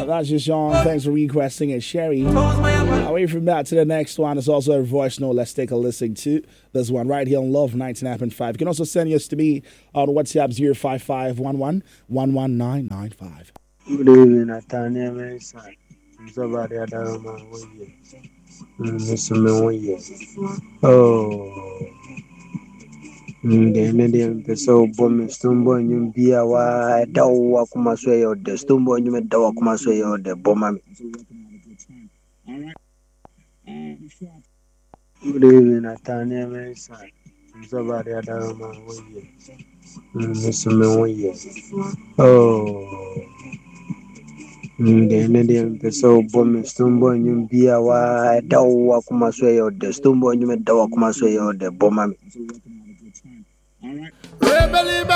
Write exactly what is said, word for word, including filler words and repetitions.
that's just Sean. Thanks for requesting it, Sherry. Away from that to the next one is also a voice note. Let's take a listen to this one right here on Love ninety-nine point five. You can also send yours to me on WhatsApp zero five five one one one one nine nine five. Good evening, Atania Mesa. Somebody at home. Miss Me. Oh. Ndene de mpeso bomi stumbo nyumbia wa dawa kumaswe yode stumbo nyume dawa kumaswe yode bomami. Good evening, Atania Mesa. Somebody at home. Miss Me. Oh. Ndene de mpeso bomi stumbo nyumbia wa dawa kumaswe yode stumbo nyume dawa kumaswe yode bomami.